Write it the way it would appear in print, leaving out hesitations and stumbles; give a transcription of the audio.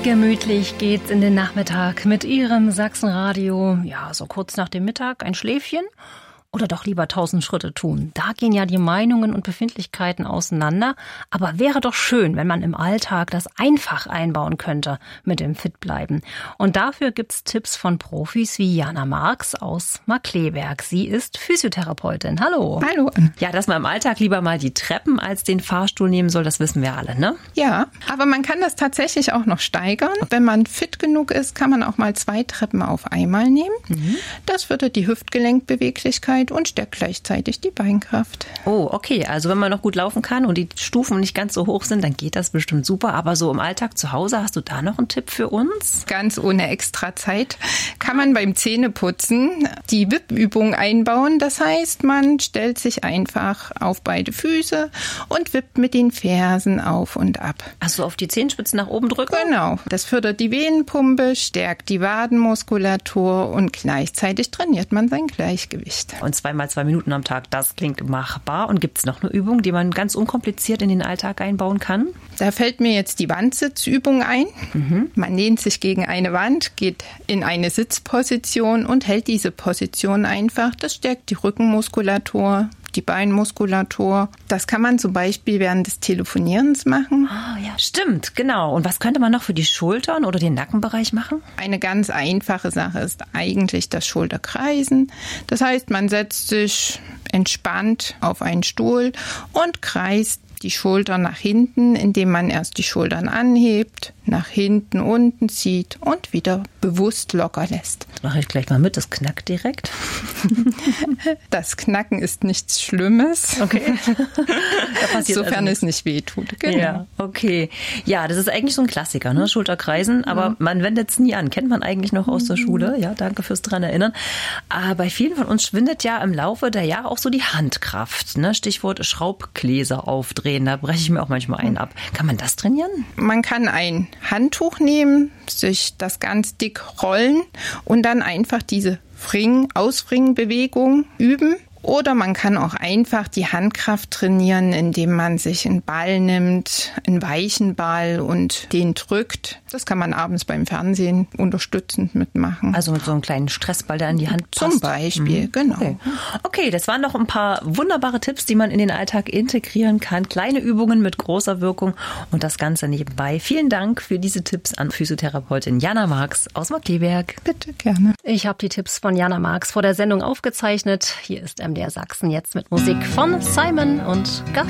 Gemütlich geht's in den Nachmittag mit Ihrem Sachsenradio. Ja, so kurz nach dem Mittag ein Schläfchen oder doch lieber 1000 Schritte tun. Da gehen ja die Meinungen und Befindlichkeiten auseinander. Aber wäre doch schön, wenn man im Alltag das einfach einbauen könnte mit dem Fitbleiben. Und dafür gibt's Tipps von Profis wie Jana Marx aus Markkleeberg. Sie ist Physiotherapeutin. Hallo. Hallo. Ja, dass man im Alltag lieber mal die Treppen als den Fahrstuhl nehmen soll, das wissen wir alle, ne? Ja, aber man kann das tatsächlich auch noch steigern. Wenn man fit genug ist, kann man auch mal 2 Treppen auf einmal nehmen. Das fördert die Hüftgelenkbeweglichkeit und stärkt gleichzeitig die Beinkraft. Oh, okay. Also wenn man noch gut laufen kann und die Stufen nicht ganz so hoch sind, dann geht das bestimmt super. Aber so im Alltag zu Hause, hast du da noch einen Tipp für uns? Ganz ohne extra Zeit kann man beim Zähneputzen die Wippübung einbauen. Das heißt, man stellt sich einfach auf beide Füße und wippt mit den Fersen auf und ab. Also auf die Zehenspitzen nach oben drücken? Genau. Das fördert die Venenpumpe, stärkt die Wadenmuskulatur und gleichzeitig trainiert man sein Gleichgewicht. Und 2 mal 2 Minuten am Tag, das klingt machbar. Und gibt es noch eine Übung, die man ganz unkompliziert in den Alltag einbauen kann? Da fällt mir jetzt die Wandsitzübung ein. Man lehnt sich gegen eine Wand, geht in eine Sitzposition und hält diese Position einfach. Das stärkt die Rückenmuskulatur, die Beinmuskulatur. Das kann man zum Beispiel während des Telefonierens machen. Ah, ja, stimmt, genau. Und was könnte man noch für die Schultern oder den Nackenbereich machen? Eine ganz einfache Sache ist eigentlich das Schulterkreisen. Das heißt, man setzt sich entspannt auf einen Stuhl und kreist die Schultern nach hinten, indem man erst die Schultern anhebt, nach hinten, unten zieht und wieder bewusst locker lässt. Das mache ich gleich mal mit, das knackt direkt. Das Knacken ist nichts Schlimmes. Okay. Sofern es nicht wehtut. Genau. Ja, okay. Ja, das ist eigentlich so ein Klassiker, ne? Schulterkreisen, aber man wendet es nie an. Kennt man eigentlich noch aus der Schule? Ja, danke fürs dran erinnern. Aber bei vielen von uns schwindet ja im Laufe der Jahre auch so die Handkraft, ne? Stichwort Schraubgläser aufdrehen. Da breche ich mir auch manchmal einen ab. Kann man das trainieren? Man kann ein Handtuch nehmen, sich das ganz dick rollen und dann einfach diese Ausfringen-Bewegung üben. Oder man kann auch einfach die Handkraft trainieren, indem man sich einen Ball nimmt, einen weichen Ball und den drückt. Das kann man abends beim Fernsehen unterstützend mitmachen. Also mit so einem kleinen Stressball, der an die Hand passt. Zum Beispiel, genau. Okay, das waren noch ein paar wunderbare Tipps, die man in den Alltag integrieren kann. Kleine Übungen mit großer Wirkung und das Ganze nebenbei. Vielen Dank für diese Tipps an Physiotherapeutin Jana Marx aus Markkleeberg. Bitte, gerne. Ich habe die Tipps von Jana Marx vor der Sendung aufgezeichnet. Hier ist MDR Sachsen jetzt mit Musik von Simon und Garfunkel.